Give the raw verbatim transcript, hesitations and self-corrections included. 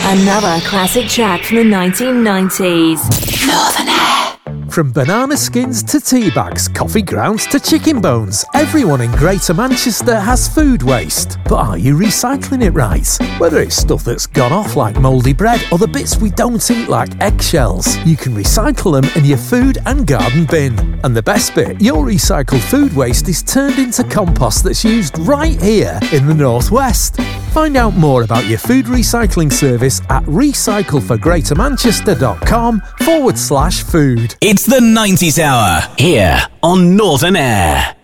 Another classic track from the nineteen nineties. Northern Air. From banana skins to tea bags, coffee grounds to chicken bones, everyone in Greater Manchester has food waste. But are you recycling it right? Whether it's stuff that's gone off like mouldy bread or the bits we don't eat like eggshells, you can recycle them in your food and garden bin. And the best bit, your recycled food waste is turned into compost that's used right here in the Northwest. Find out more about your food recycling service at recycleforgreatermanchester.com forward slash food. It's the nineties Hour, here on Northern Air.